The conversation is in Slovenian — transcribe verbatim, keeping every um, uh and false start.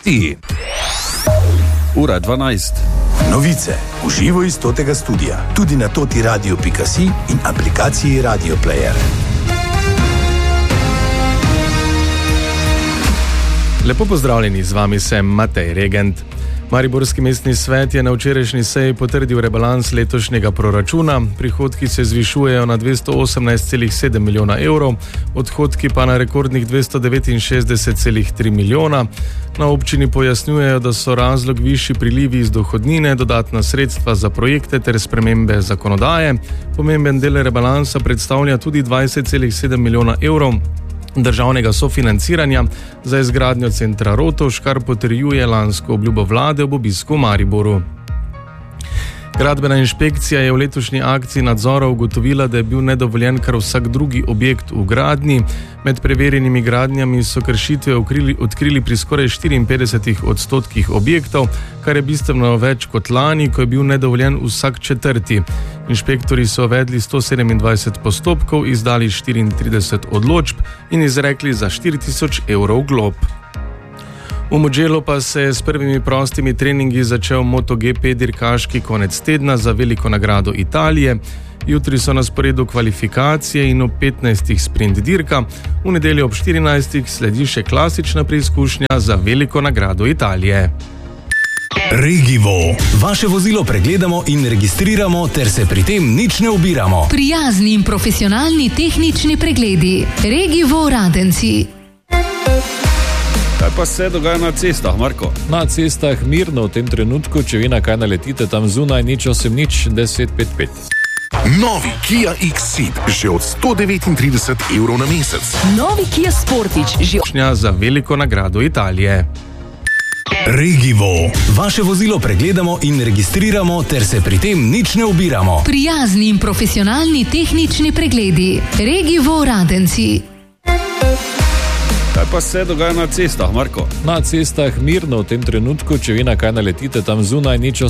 Ti. Ura dvanajst. Novice v živo iz totega studia, tudi na toti radio pika si in aplikaciji Radio Player. Lepo pozdravljeni, z vami sem Matej Regent. Mariborski mestni svet je na včerajšnji seji potrdil rebalans letošnjega proračuna. Prihodki se zvišujejo na dvesto osemnajst celih sedem milijona evrov, odhodki pa na rekordnih dvesto devetinšestdeset celih tri milijona. Na občini pojasnjujejo, da so razlog višji prilivi iz dohodnine, dodatna sredstva za projekte ter spremembe zakonodaje. Pomemben del rebalansa predstavlja tudi dvajset celih sedem milijona evrov državnega sofinanciranja za izgradnjo centra Rotovž, kar potrjuje lansko obljubo vlade ob obisku v Mariboru. Gradbena inšpekcija je v letošnji akciji nadzora ugotovila, da je bil nedovoljen kar vsak drugi objekt v gradnji. Med preverjenimi gradnjami so kršitve odkrili, odkrili pri skoraj štiriinpetdesetih odstotkih objektov, kar je bistveno več kot lani, ko je bil nedovoljen vsak četrti. Inšpektori so uvedli sto sedemindvajset postopkov, izdali štiriintrideset odločb in izrekli za štiri tisoč evrov glob. V Mugellu pa se je s prvimi prostimi treningi začel MotoGP dirkaški konec tedna za veliko nagrado Italije. Jutri so na sporedu kvalifikacije in ob petnajstih sprint dirka. V nedeljo ob štirinajstih sledi še klasična preizkušnja za veliko nagrado Italije. Regivo. Vaše vozilo pregledamo in registriramo ter se pri tem nič ne ubiramo. Prijazni in profesionalni tehnični pregledi. Regivo Radenci. Kaj pa se dogaja na cestah, Marko? Na cestah mirno v tem trenutku, če vi na kaj naletite tam zunaj, nič osem nič deset pet pet. Novi Kia X-Ceed že od sto devetintrideset evrov na mesec. Novi Kia Sportage že za veliko nagrado Italije. Regivo. Vaše vozilo pregledamo in registriramo ter se pri tem nič ne ubiramo. Prijazni in profesionalni tehnični pregledi. Regivo Radenci. Kaj pa se dogaja na cestah, Marko? Na cestah mirno v tem trenutku, če vi na kaj naletite tam zunaj, nič